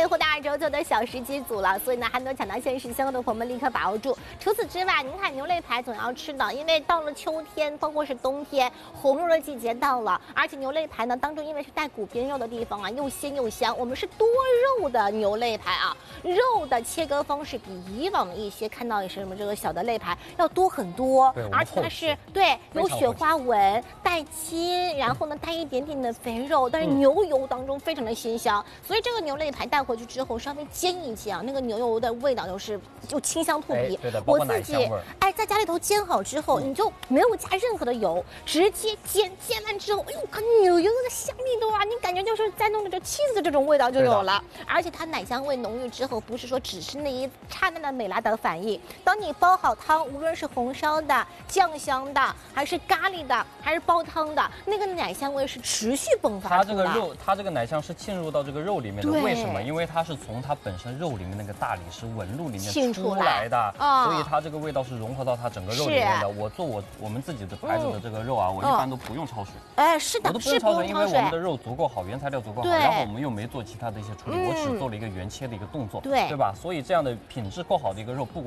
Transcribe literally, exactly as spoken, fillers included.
备货大周就的小时机组了，所以呢还没有抢到限时箱的朋友们立刻把握住。除此之外，您看牛肋排总要吃的，因为到了秋天，包括是冬天，红肉的季节到了，而且牛肋排呢当中因为是带骨边肉的地方啊，又鲜又香。我们是多肉的牛肋排啊，肉的切割方式比以往的一些看到也是什么这个小的肋排要多很多，而且它是对有雪花纹、带筋，然后呢带一点点的肥肉，但是牛油当中非常的鲜香，所以这个牛肋排带回去之后稍微煎一煎啊，那个牛油的味道就是就清香吐鼻。 对的， 我自己哎在家里头煎好之后，你就没有加任何的油，直接煎，煎完之后，哎呦，看牛油那个香味度啊，你感觉就是在弄的这 cheese 的这种味道就有了，而且它奶香味浓郁之后，不是说只是那一刹那的美拉德反应，当你煲好汤，无论是红烧的、酱香的，还是咖喱的，还是煲汤的，那个奶香味是持续迸发出来。 它这个肉，它这个奶香是浸入到这个肉里面的，为什么？因为它是从它本身肉里面那个大理石纹路里面出来的， 哦、 所以它这个味道是融合到它整个肉里面的。我做我我们自己的牌子的这个肉啊，嗯、我一般都不用焯水。 哎，是的， 我都不用焯水，因为我们的肉足够好，原材料足够好，然后我们又没做其他的一些处理，嗯、我只做了一个原切的一个动作，对对吧？所以这样的品质够好的一个肉，不